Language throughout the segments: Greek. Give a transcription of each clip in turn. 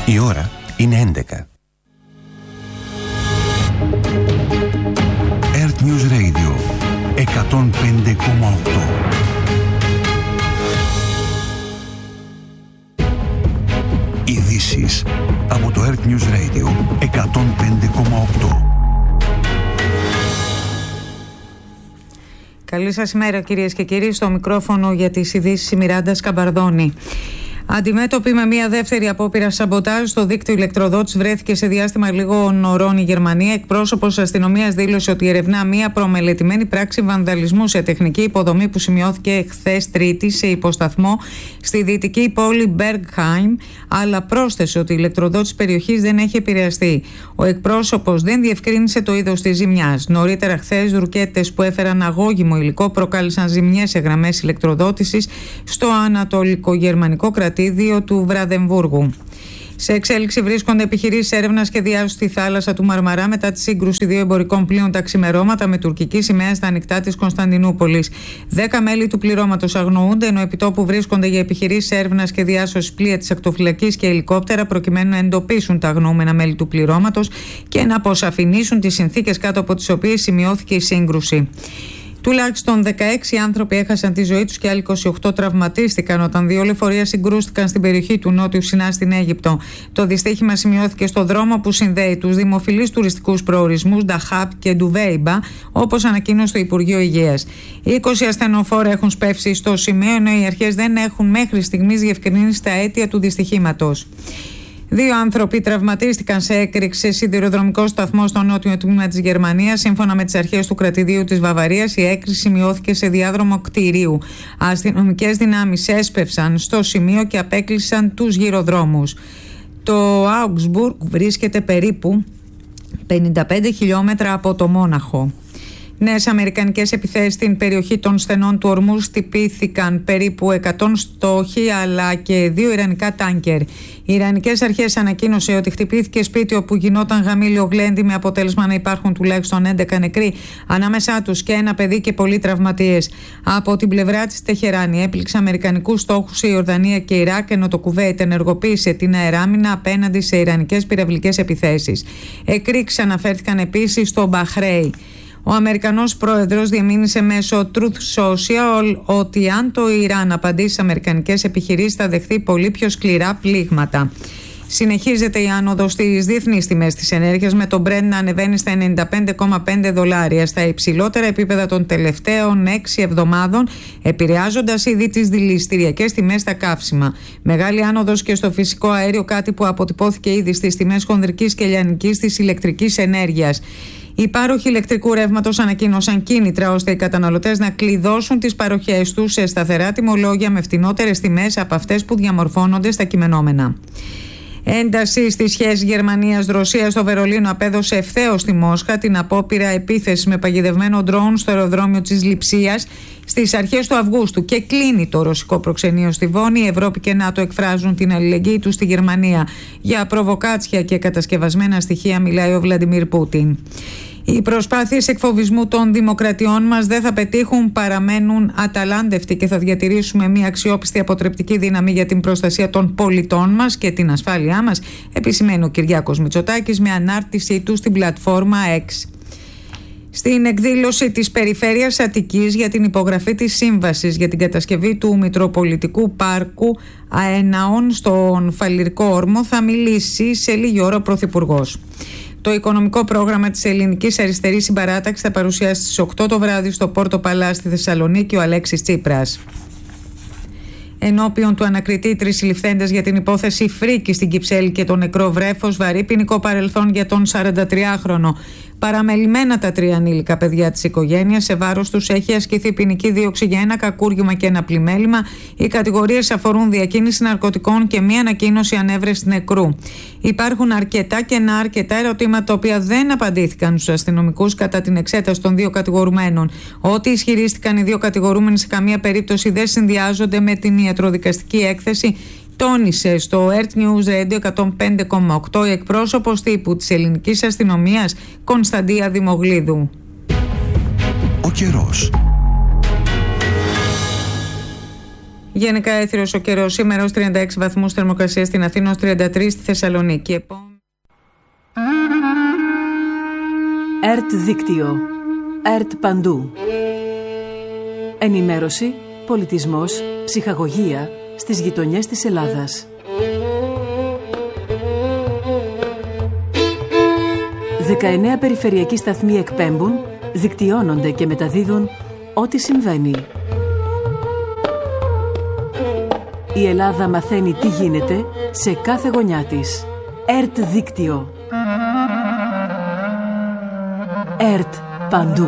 Η ώρα είναι 11. Earth News Radio 105,8. Ειδήσεις από το Earth News Radio 105,8. Καλή σας ημέρα κυρίες και κύριοι, στο μικρόφωνο για τις ειδήσεις η Μιράντα Σκαμπαρδόνη. Αντιμέτωπη με μια δεύτερη απόπειρα σαμποτάζ στο δίκτυο ηλεκτροδότης, βρέθηκε σε διάστημα λίγων ωρών η Γερμανία. Εκπρόσωπος αστυνομίας δήλωσε ότι ερευνά μια προμελετημένη πράξη βανδαλισμού σε τεχνική υποδομή που σημειώθηκε χθες Τρίτη σε υποσταθμό στη δυτική πόλη Μπέργκχάιμ, αλλά πρόσθεσε ότι η ηλεκτροδότης περιοχής δεν έχει επηρεαστεί. Ο εκπρόσωπος δεν διευκρίνησε το είδος της ζημιάς. Νωρίτερα χθες, ρουκέτες που έφεραν αγώγιμο υλικό προκάλεσαν ζημιές σε γραμμές ηλεκτροδότησης στο ανατολικογερμανικό κρατήδιο του Βραδεμβούργου. Σε εξέλιξη βρίσκονται επιχειρήσεις έρευνας και διάσωσης στη θάλασσα του Μαρμαρά μετά τη σύγκρουση δύο εμπορικών πλοίων τα ξημερώματα με τουρκική σημαία στα ανοιχτά της Κωνσταντινούπολης. 10 μέλη του πληρώματος αγνοούνται, ενώ επιτόπου βρίσκονται για επιχειρήσεις έρευνας και διάσωσης πλοία της ακτοφυλακής και ελικόπτερα προκειμένου να εντοπίσουν τα αγνοούμενα μέλη του πληρώματος και να αποσαφηνίσουν τις συνθήκες κάτω από τις οποίες σημειώθηκε η σύγκρουση. Τουλάχιστον 16 άνθρωποι έχασαν τη ζωή τους και άλλοι 28 τραυματίστηκαν όταν δύο λεωφορεία συγκρούστηκαν στην περιοχή του Νότιου Σινά στην Αίγυπτο. Το δυστύχημα σημειώθηκε στο δρόμο που συνδέει τους δημοφιλείς τουριστικούς προορισμούς Νταχάπ και Ντουβέιμπα, όπως ανακοίνωσε το Υπουργείο Υγείας. 20 ασθενοφόρα έχουν σπεύσει στο σημείο, ενώ οι αρχές δεν έχουν μέχρι στιγμής διευκρινίσει τα αίτια του δυστυχήματος. Δύο άνθρωποι τραυματίστηκαν σε έκρηξη σε σιδηροδρομικό σταθμό στο νότιο τμήμα της Γερμανίας. Σύμφωνα με τις αρχές του κρατηδίου της Βαβαρίας, η έκρηξη σημειώθηκε σε διάδρομο κτηρίου. Αστυνομικές δυνάμεις έσπευσαν στο σημείο και απέκλεισαν τους γυροδρόμους. Το Augsburg βρίσκεται περίπου 55 χιλιόμετρα από το Μόναχο. Νέες αμερικανικές επιθέσεις στην περιοχή των στενών του Ορμούζ χτυπήθηκαν περίπου 100 στόχοι αλλά και 2 ιρανικά τάνκερ. Οι ιρανικές αρχές ανακοίνωσε ότι χτυπήθηκε σπίτι όπου γινόταν γαμήλιο γλέντι με αποτέλεσμα να υπάρχουν τουλάχιστον 11 νεκροί, ανάμεσά τους και ένα παιδί και πολλοί τραυματίες. Από την πλευρά της Τεχεράνη έπληξε αμερικανικούς στόχους σε Ιορδανία και Ιράκ, ενώ το Κουβέιτ ενεργοποίησε την αεράμινα απέναντι σε ιρανικές πυραυλικές επιθέσεις. Εκρήξεις αναφέρθηκαν επίσης στο Μπαχρέι. Ο Αμερικανός πρόεδρος διεμήνυσε μέσω Truth Social ότι αν το Ιράν απαντήσει στις αμερικανικές επιχειρήσεις θα δεχθεί πολύ πιο σκληρά πλήγματα. Συνεχίζεται η άνοδος στις διεθνείς τιμές της ενέργειας, με το Brent να ανεβαίνει στα $95,5 στα υψηλότερα επίπεδα των τελευταίων 6 εβδομάδων, επηρεάζοντας ήδη τις δηληστηριακές τιμές στα καύσιμα. Μεγάλη άνοδος και στο φυσικό αέριο, κάτι που αποτυπώθηκε ήδη στις τιμές χονδρικής και λιανικής της ηλεκτρικής ενέργειας. Οι πάροχοι ηλεκτρικού ρεύματος ανακοίνωσαν κίνητρα ώστε οι καταναλωτές να κλειδώσουν τις παροχές τους σε σταθερά τιμολόγια με φτηνότερες τιμές από αυτές που διαμορφώνονται στα κειμενόμενα. Ένταση στη σχέση Γερμανίας-Ρωσίας στο Βερολίνο απέδωσε ευθέως στη Μόσχα την απόπειρα επίθεση με παγιδευμένο ντρόουν στο αεροδρόμιο της Λειψίας στις αρχές του Αυγούστου και κλείνει το ρωσικό προξενείο στη Βόνη. Η Ευρώπη και ΝΑΤΟ εκφράζουν την αλληλεγγύη τους στη Γερμανία. Για προβοκάτσια και κατασκευασμένα στοιχεία μιλάει ο Βλαντιμίρ Πούτιν. Οι προσπάθειες εκφοβισμού των δημοκρατιών μας δεν θα πετύχουν, παραμένουν αταλάντευτοι και θα διατηρήσουμε μια αξιόπιστη αποτρεπτική δύναμη για την προστασία των πολιτών μας και την ασφάλειά μας, επισημαίνει ο Κυριάκος Μητσοτάκης με ανάρτησή του στην πλατφόρμα X. Στην εκδήλωση της Περιφέρειας Αττικής για την υπογραφή της σύμβασης για την κατασκευή του Μητροπολιτικού Πάρκου Αεναών στον Φαλιρικό Όρμο θα μιλήσει σε λίγη ώρα ο Πρωθυπουργός. Το οικονομικό πρόγραμμα της Ελληνικής Αριστερής Συμπαράταξης θα παρουσιάσει στις 8 το βράδυ στο Πόρτο Παλά στη Θεσσαλονίκη ο Αλέξης Τσίπρας. Ενώπιον του ανακριτή, οι 3 συλληφθέντες για την υπόθεση Φρίκη στην Κυψέλη και το νεκρό βρέφος, βαρύ ποινικό παρελθόν για τον 43χρονο. Παραμελημένα τα 3 ανήλικα παιδιά της οικογένειας, σε βάρος τους έχει ασκηθεί ποινική δίωξη για ένα κακούργημα και ένα πλημέλημα. Οι κατηγορίες αφορούν διακίνηση ναρκωτικών και μία ανακοίνωση ανέβρεσης νεκρού. Υπάρχουν αρκετά κενά, αρκετά ερωτήματα τα οποία δεν απαντήθηκαν στους αστυνομικούς κατά την εξέταση των 2 κατηγορουμένων. Ό,τι ισχυρίστηκαν οι 2 κατηγορούμενοι σε καμία περίπτωση δεν συνδυάζονται με την ιατροδικαστική έκθεση, τόνισε στο Earth News Radio 105,8 η εκπρόσωπος τύπου της ελληνικής αστυνομίας Κωνσταντία Δημογλίδου. Ο καιρός. Γενικά έθριος ο καιρός σήμερα ως 36 βαθμούς θερμοκρασία στην Αθήνα, ως 33 στη Θεσσαλονίκη. ΕΡΤ δίκτυο. ΕΡΤ παντού. Ενημέρωση, πολιτισμός, ψυχαγωγία στις γειτονιές της Ελλάδας. 19 περιφερειακοί σταθμοί εκπέμπουν, δικτυώνονται και μεταδίδουν ό,τι συμβαίνει. Η Ελλάδα μαθαίνει τι γίνεται σε κάθε γωνιά της. ΕΡΤ δίκτυο. ΕΡΤ παντού.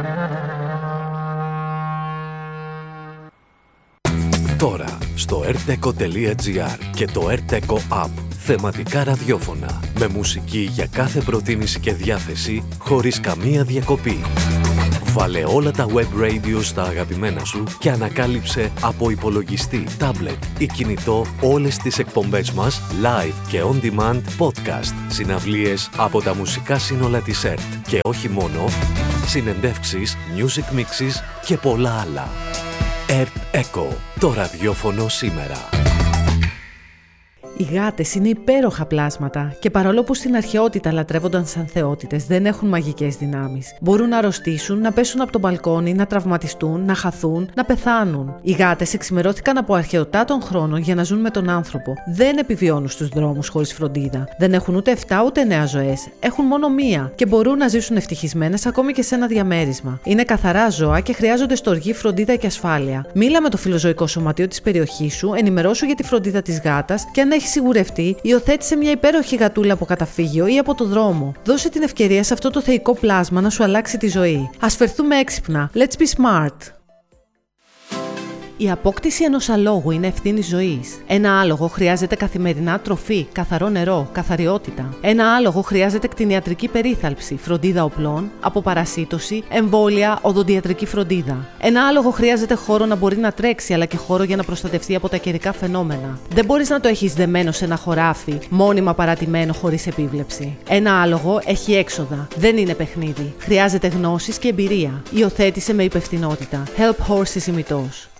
Τώρα στο rteco.gr και το rteco app. Θεματικά ραδιόφωνα με μουσική για κάθε προτίμηση και διάθεση χωρίς καμία διακοπή. Βάλε όλα τα web radio στα αγαπημένα σου και ανακάλυψε από υπολογιστή, tablet ή κινητό όλες τις εκπομπές μας live και on demand podcast, συναυλίες από τα μουσικά σύνολα της ΕΡΤ και όχι μόνο, συνεντεύξεις, music mixes και πολλά άλλα. ΕΡΤ Eco, το ραδιόφωνο σήμερα. Οι γάτες είναι υπέροχα πλάσματα και παρόλο που στην αρχαιότητα λατρεύονταν σαν θεότητες, δεν έχουν μαγικές δυνάμεις. Μπορούν να αρρωστήσουν, να πέσουν από το μπαλκόνι, να τραυματιστούν, να χαθούν, να πεθάνουν. Οι γάτες εξημερώθηκαν από αρχαιοτά των χρόνων για να ζουν με τον άνθρωπο. Δεν επιβιώνουν στους δρόμους χωρίς φροντίδα. Δεν έχουν ούτε 7 ούτε 9 ζωές. Έχουν μόνο μία και μπορούν να ζήσουν ευτυχισμένες ακόμη και σε ένα διαμέρισμα. Είναι καθαρά ζώα και χρειάζονται στοργή, φροντίδα και ασφάλεια. Μίλα με το φιλοζωικό σωματείο της περιοχής σου, ενημερώσου για τη φροντίδα της γάτας και αν έχει σιγουρευτεί, υιοθέτησε μια υπέροχη γατούλα από καταφύγιο ή από το δρόμο. Δώσε την ευκαιρία σε αυτό το θεϊκό πλάσμα να σου αλλάξει τη ζωή. Ας φερθούμε έξυπνα. Let's be smart. Η απόκτηση ενός αλόγου είναι ευθύνη ζωής. Ένα άλογο χρειάζεται καθημερινά τροφή, καθαρό νερό, καθαριότητα. Ένα άλογο χρειάζεται κτηνιατρική περίθαλψη, φροντίδα οπλών, αποπαρασίτωση, εμβόλια, οδοντιατρική φροντίδα. Ένα άλογο χρειάζεται χώρο να μπορεί να τρέξει, αλλά και χώρο για να προστατευτεί από τα καιρικά φαινόμενα. Δεν μπορείς να το έχεις δεμένο σε ένα χωράφι, μόνιμα παρατημένο χωρίς επίβλεψη. Ένα άλογο έχει έξοδα. Δεν είναι παιχνίδι. Χρειάζεται γνώσεις και εμπειρία. Υιοθέτησε με υπευθυνότητα. Help Horses ημιτός.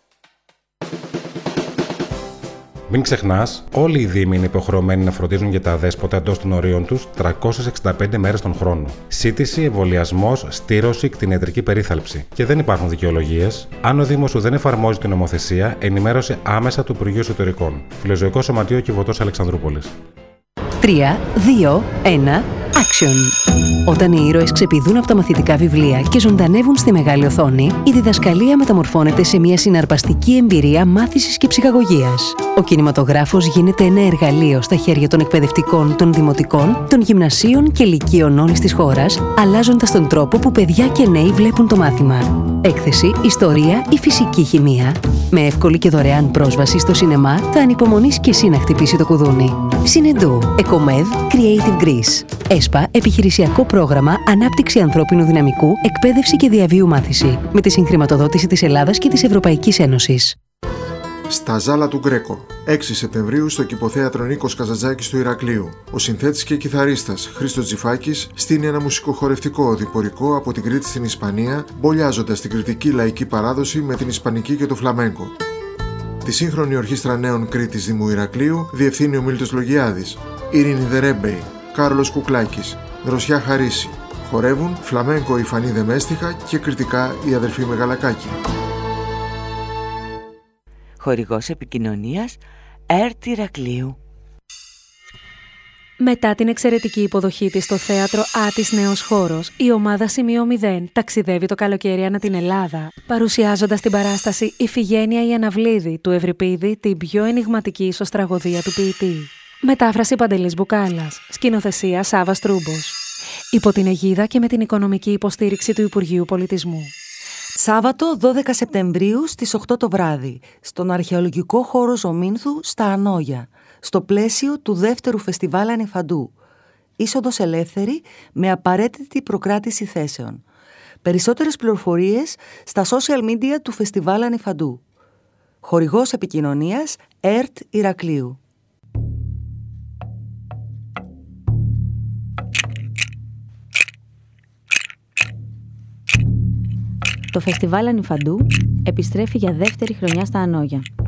Μην ξεχνάς, όλοι οι δήμοι είναι υποχρεωμένοι να φροντίζουν για τα αδέσποτα εντός των ορίων τους 365 μέρες τον χρόνο. Σύτηση, εμβολιασμός, στήρωση, κτηνιατρική περίθαλψη. Και δεν υπάρχουν δικαιολογίες. Αν ο Δήμος σου δεν εφαρμόζει την νομοθεσία, ενημέρωσε άμεσα του Υπουργείου Εσωτερικών. Φιλοζωικό Σωματείο Κιβωτός Αλεξανδρούπολης. 3, 2, 1, action! Όταν οι ήρωες ξεπηδούν από τα μαθητικά βιβλία και ζωντανεύουν στη μεγάλη οθόνη, η διδασκαλία μεταμορφώνεται σε μια συναρπαστική εμπειρία μάθησης και ψυχαγωγίας. Ο κινηματογράφος γίνεται ένα εργαλείο στα χέρια των εκπαιδευτικών, των δημοτικών, των γυμνασίων και λυκείων όλης της χώρας, αλλάζοντας τον τρόπο που παιδιά και νέοι βλέπουν το μάθημα. Έκθεση, ιστορία ή φυσική χημεία. Με εύκολη και δωρεάν πρόσβαση στο σινεμά, θα ανυπομονείς και εσύ να χτυπήσει το κουδούνι. Συνεντού, Εκομεδ, Creative Greece. ΕΣΠΑ, επιχειρησιακό πρόγραμμα Ανάπτυξη ανθρώπινου δυναμικού, εκπαίδευση και διαβίου μάθηση. Με τη συγχρηματοδότηση της Ελλάδας και της Ευρωπαϊκής Ένωσης. Στα Ζάλα του Γκρέκο, 6 Σεπτεμβρίου στο Κηποθέατρο Νίκος Καζαντζάκης του Ηρακλείου. Ο συνθέτης και κιθαρίστας Χρήστος Τζιφάκης στείνει ένα μουσικοχορευτικό οδηπορικό από την Κρήτη στην Ισπανία, μπολιάζοντας την κρητική λαϊκή παράδοση με την ισπανική και το φλαμέγκο. Τη σύγχρονη ορχήστρα νέων Κρήτης Δήμου Ηρακλείου διευθύνει ο Μίλτος Λογιάδης, Ειρήνη Δερέμπεϊ, Κάρλος Κουκλάκης, Δροσιά Χαρίση. Χορεύουν φλαμέγκο η Φανή Δεμέστιχα και κριτικά η αδερφή Μεγαλακάκη. Χορηγός επικοινωνίας ΕΡΤ Ηρακλείου. Μετά την εξαιρετική υποδοχή της στο θέατρο Άτης Νέος Χώρος, η ομάδα Σημείο 0 ταξιδεύει το καλοκαίρι ανά την Ελλάδα, παρουσιάζοντας την παράσταση «Ιφηγένεια η Αναβλίδη» του Ευρυπίδη, την πιο ενιγματική ισοστραγωδία του ποιητή. Μετάφραση Παντελής Μπουκάλας, σκηνοθεσία Σάββας Τρούμπος. Υπό την αιγίδα και με την οικονομική υποστήριξη του Υπουργείου Πολιτισμού. Σάββατο 12 Σεπτεμβρίου στις 8 το βράδυ, στον αρχαιολογικό χώρο Ζωμήνθου στα Ανόγια, στο πλαίσιο του δεύτερου φεστιβάλ Ανιφαντού. Είσοδος ελεύθερη με απαραίτητη προκράτηση θέσεων. Περισσότερες πληροφορίες στα social media του φεστιβάλ Ανιφαντού. Χορηγός επικοινωνίας ΕΡΤ Ηρακλείου. Το φεστιβάλ Ανιφαντού επιστρέφει για δεύτερη χρονιά στα Ανόγια.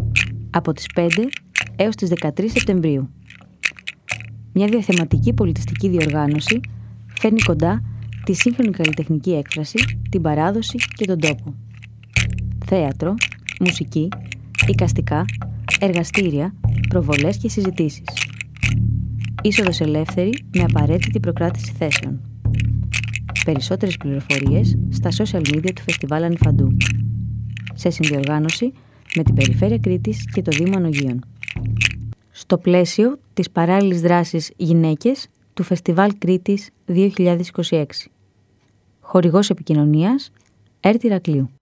από τις 5 έως τις 13 Σεπτεμβρίου. Μια διαθεματική πολιτιστική διοργάνωση φέρνει κοντά τη σύγχρονη καλλιτεχνική έκφραση, την παράδοση και τον τόπο. Θέατρο, μουσική, εικαστικά, εργαστήρια, προβολές και συζητήσεις. Είσοδος ελεύθερη με απαραίτητη προκράτηση θέσεων. Περισσότερες πληροφορίες στα social media του Φεστιβάλ Ανιφαντού. Σε συνδιοργάνωση με την Περιφέρεια Κρήτης και το Δήμο Ανογείων. Στο πλαίσιο της παράλληλης δράσης Γυναίκες του Φεστιβάλ Κρήτης 2026. Χορηγός επικοινωνίας, ΕΡΤ Ηρακλείου.